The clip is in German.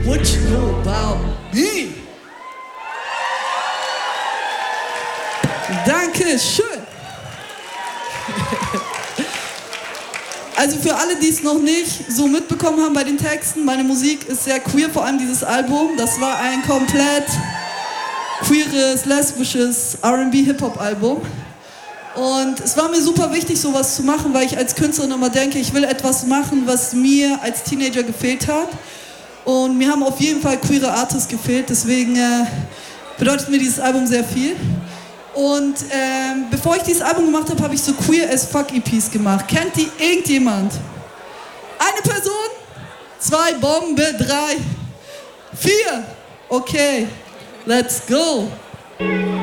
what you know about me? Dankeschön. Also für alle, die es noch nicht so mitbekommen haben bei den Texten, meine Musik ist sehr queer, vor allem dieses Album. Das war ein komplett queeres, lesbisches R&B-Hip-Hop-Album. Und es war mir super wichtig, sowas zu machen, weil ich als Künstlerin immer denke, ich will etwas machen, was mir als Teenager gefehlt hat. Und mir haben auf jeden Fall queere Artists gefehlt, deswegen bedeutet mir dieses Album sehr viel. Und bevor ich dieses Album gemacht habe, habe ich so Queer as Fuck EPs gemacht. Kennt die irgendjemand? Eine Person? 2, Bombe, 3, 4. Okay, let's go.